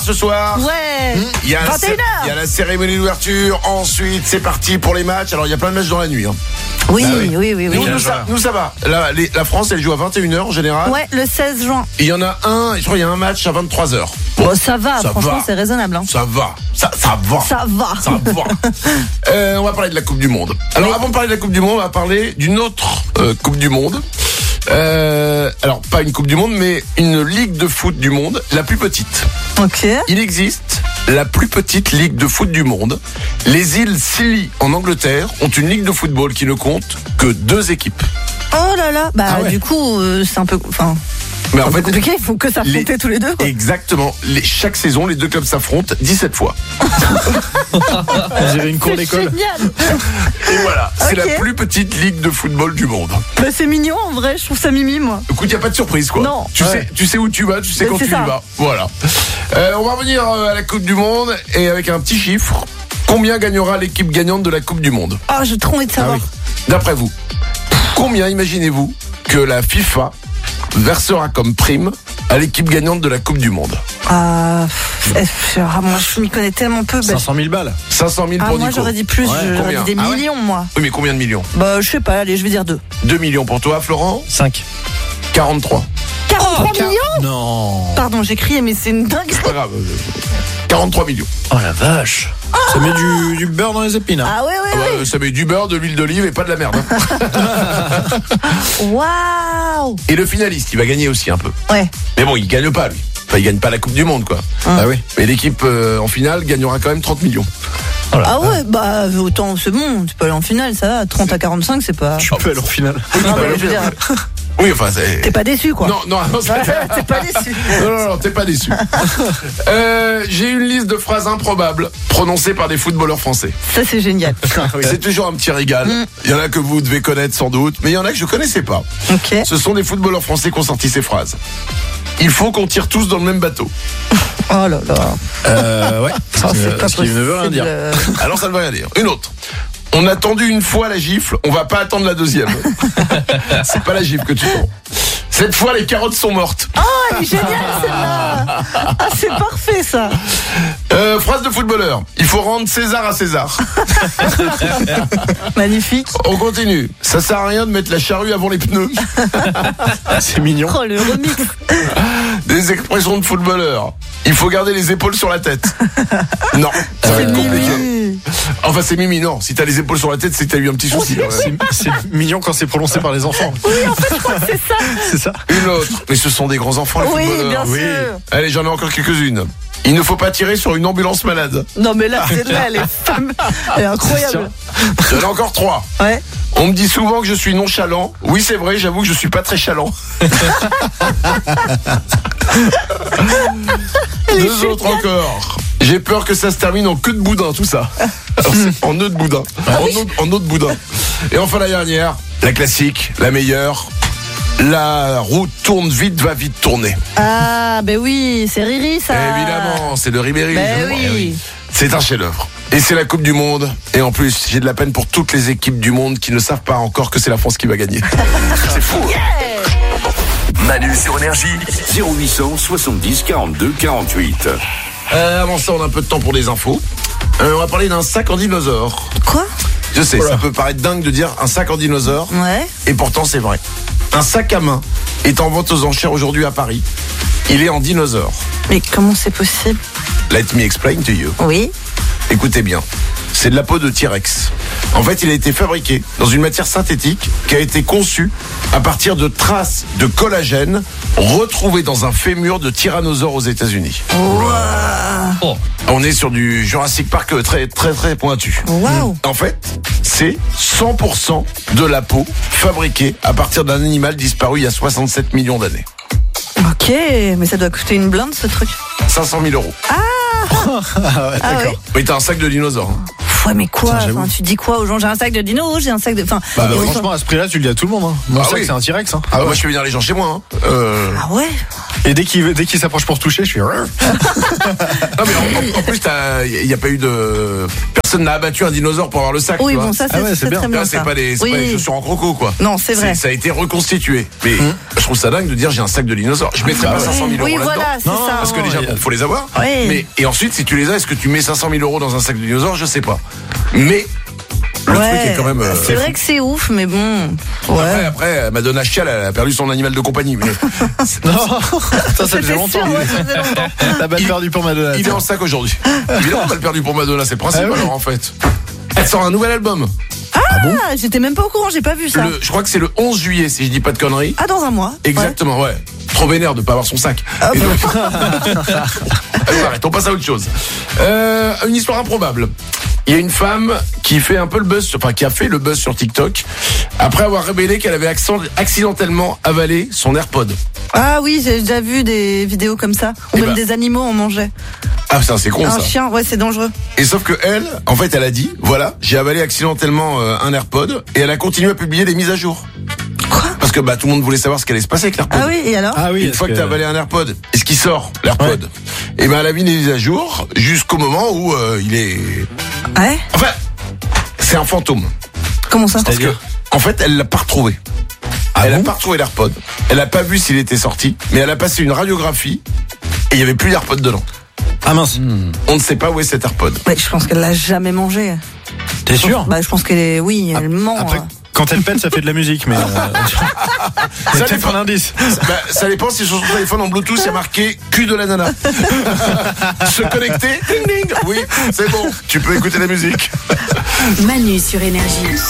Ce soir, Ouais. il y a 21h. il y a la cérémonie d'ouverture. Ensuite, c'est parti pour les matchs. Alors, il y a plein de matchs dans la nuit. Oui, Ah oui. oui. Nous, ça va. La France, elle joue à 21h en général. Ouais, le 16 juin. Il y en a un, je crois qu'il y a un match à 23h. Bon, ça va, franchement, va. c'est raisonnable. Hein. Ça va. Ça va. Ça va. Ça va. On va parler de la Coupe du Monde. Alors, avant de parler de la Coupe du Monde, on va parler d'une autre Coupe du Monde. Alors, pas une Coupe du Monde, mais une Ligue de foot du monde, la plus petite. Ok. Il existe la plus petite ligue de foot du monde. Les îles Scilly en Angleterre ont une ligue de football qui ne compte que 2 équipes. Oh là là. Bah, Ah ouais. du coup, c'est un peu. Enfin. Mais C'est en un peu fait, compliqué, il faut que ça s'affronter tous les deux. Quoi. exactement. Chaque saison, les 2 clubs s'affrontent 17 fois. On dirait une cour C'est d'école. génial. Et voilà, c'est Ok. la plus petite ligue de football du monde. Bah, c'est mignon en vrai, je trouve ça mimi, moi. Écoute, il n'y a pas de surprise, quoi. Non. Tu sais où tu vas, tu sais Mais quand c'est tu ça. y vas. Voilà. On va revenir à la Coupe du Monde et avec un petit chiffre. Combien gagnera l'équipe gagnante de la Coupe du Monde? Oh, j'ai trop envie de savoir. D'après vous, combien imaginez-vous que la FIFA versera comme prime à l'équipe gagnante de la Coupe du Monde? Moi, je m'y connais tellement peu. Bah, 500 000 balles. 500 000 pour moi, Nico. j'aurais dit plus, Ouais, j'aurais combien? dit des Ah ouais millions, moi. Oui, mais combien de millions? Bah, je sais pas, allez, je vais dire 2. 2 millions pour toi, Florent. 5. 43. 43 millions. Non. Pardon, j'ai crié, mais c'est une dinguerie. Pas grave. 43 millions. Oh la vache. Ça met du beurre dans les épines. Hein. Ah ouais, Ah bah, ça met du beurre, de l'huile d'olive et pas de la merde. Hein. Waouh. Et le finaliste, il va gagner aussi un peu. Ouais. Mais bon, il gagne pas, lui. Enfin, il gagne pas la Coupe du Monde, quoi. Ah oui. Mais l'équipe en finale gagnera quand même 30 millions. Ah ouais, bah autant c'est bon, tu peux aller en finale, ça va. 30 à 45, c'est pas. Tu peux aller en finale. Non, mais je veux dire, Oui, enfin, c'est... t'es pas déçu quoi. Non, T'es pas déçu. non, t'es pas déçu. J'ai une liste de phrases improbables prononcées par des footballeurs français. Ça c'est génial. C'est toujours un petit régal. Il y en a que vous devez connaître sans doute, mais il y en a que je connaissais pas. Ok. Ce sont des footballeurs français qui ont sorti ces phrases. Il faut qu'on tire tous dans le même bateau. Oh là là. Ouais. Oh, c'est pas Ce qui ne veut rien dire. Alors ça ne veut rien dire. Une autre. On a tendu une fois la gifle, on va pas attendre la deuxième. C'est pas la gifle que tu prends. Cette fois, les carottes sont mortes. Oh, elle est géniale celle-là. Ah, c'est parfait ça. Phrase de footballeur. Il faut rendre César à César. Magnifique. On continue. Ça sert à rien de mettre la charrue avant les pneus. C'est mignon. Oh, le remix. Des expressions de footballeur. Il faut garder les épaules sur la tête. Non, ça va C'est être compliqué. mimi. Enfin, c'est Mimi, non. Si t'as les épaules sur la tête, c'est que t'as eu un petit souci. quand même. C'est mignon quand c'est prononcé par les enfants. Oui, en fait, je crois que c'est ça. C'est ça. Une autre. Mais ce sont des grands enfants, les Oui, footballeurs. bien sûr. Allez, j'en ai encore quelques-unes. Il ne faut pas tirer sur une ambulance malade. Non, mais là, celle-là, elle est fameuse. Elle est incroyable. J'en ai encore 3. Ouais. On me dit souvent que je suis nonchalant. Oui, c'est vrai, j'avoue que je suis pas très chalant. 2 autres encore. J'ai peur que ça se termine en queue de boudin, tout ça. Alors, c'est en nœud de boudin. En eau de boudin. Et enfin la dernière, la classique, la meilleure. La roue tourne vite, va vite tourner. Ah, ben oui, c'est Riri ça. Évidemment, c'est de Ribéry. Ben oui. C'est un chef-d'œuvre. Et c'est la Coupe du Monde. Et en plus, j'ai de la peine pour toutes les équipes du monde qui ne savent pas encore que c'est la France qui va gagner. C'est fou. Manu sur Énergie, 0800 70 42 48. Avant ça, on a un peu de temps pour les infos. On va parler d'un sac en dinosaure. Quoi? Je sais, ça peut paraître dingue de dire un sac en dinosaure. Ouais. Et pourtant, c'est vrai. Un sac à main est en vente aux enchères aujourd'hui à Paris. Il est en dinosaure. Mais comment c'est possible? Let me explain to you. Oui. Écoutez bien, c'est de la peau de T-Rex. En fait, il a été fabriqué dans une matière synthétique qui a été conçue à partir de traces de collagène retrouvées dans un fémur de tyrannosaure aux États-Unis. Oh. On est sur du Jurassic Park très très très pointu. Waouh. En fait, c'est 100% de la peau fabriquée à partir d'un animal disparu il y a 67 millions d'années. Ok, mais ça doit coûter une blinde ce truc. 500 000 euros. Ah ouais, Ah d'accord. ouais. Oui, t'as un sac de dinosaures. Hein. Ouais, mais quoi? Putain, j'avoue. Enfin, tu dis quoi aux gens? J'ai un sac de dino, j'ai un sac de. Enfin, Bah, et franchement, à ce prix-là, tu le dis à tout le monde. Hein. Mon Ah sac, oui. c'est un T-Rex. Hein. Moi, je fais venir les gens chez moi. Hein. ah ouais. Et dès qu'il s'approche pour se toucher, je suis. Non, Non mais en plus il n'y a pas eu de... Personne n'a abattu un dinosaure pour avoir le sac. Oui, tu vois. bon, ça c'est bien. très bien. Là, c'est ça. pas des chaussures en croco, quoi. Non, c'est vrai. Ça a été reconstitué. Mais je trouve ça dingue de dire j'ai un sac de dinosaures. Je mettrais pas 500 000 euros Oui, là-dedans. voilà, c'est Non, ça. Parce que déjà, faut les avoir. Oui. Mais, et ensuite, si tu les as, est-ce que tu mets 500 000 euros dans un sac de dinosaures? Je sais pas. Mais le truc est quand même. C'est vrai que c'est ouf, mais bon. Après, Madonna Chial, elle a perdu son animal de compagnie. Mais Non, ça faisait C'est longtemps. sûr, ouais, ça faisait longtemps. La balle perdue pour Madonna. il est en sac aujourd'hui. Évidemment, elle a perdu pour Madonna, c'est le principe Ah oui. alors en fait. Elle sort un nouvel album. Ah, j'étais même pas au courant, j'ai pas vu ça. Je crois que c'est le 11 juillet, si je dis pas de conneries. Ah, dans un mois. Exactement, ouais. Trop vénère de pas avoir son sac. Et donc... Allez, arrête, on passe à autre chose. Une histoire improbable. Il y a une femme qui fait un peu le buzz, enfin qui a fait le buzz sur TikTok après avoir révélé qu'elle avait accidentellement avalé son AirPod. Ah oui, j'ai déjà vu des vidéos comme ça. Ou Eh même ben. des animaux en mangeaient. Ah putain, c'est con Un ça. chien, ouais, c'est dangereux. Et sauf que elle, en fait, elle a dit, voilà, j'ai avalé accidentellement un AirPod, et elle a continué à publier des mises à jour. Quoi? Parce que tout le monde voulait savoir ce qu'allait se passer avec l'AirPod. Ah oui, et alors? Ah oui, Une fois que t'as avalé un AirPod, est-ce qu'il sort l'AirPod? Et elle a mis des mises à jour jusqu'au moment où il est. Ouais? Enfin, c'est un fantôme. Comment ça? Parce que, en fait, elle l'a pas retrouvé. Elle a pas retrouvé l'AirPod. Elle a pas vu s'il était sorti, mais elle a passé une radiographie et il y avait plus d'AirPod dedans. Ah mince. On ne sait pas où est cet AirPod. Mais je pense qu'elle l'a jamais mangé. T'es sûr? Bah, je pense qu'elle est, oui, elle ment. Après, quand elle pète, ça fait de la musique, mais. Ça C'est peut-être dépend. un indice. Ça dépend si sur son téléphone en Bluetooth il y a marqué cul de la nana. Se connecter, ding ding. Oui, c'est bon. Tu peux écouter la musique. Manu sur Énergie.